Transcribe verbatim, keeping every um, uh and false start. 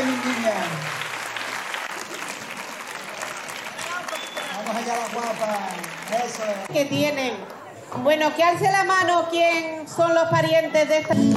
mis niñas. Vamos allá, las guapas. Eso es. Que tienen. Bueno, que alce la mano quién son los parientes de esta...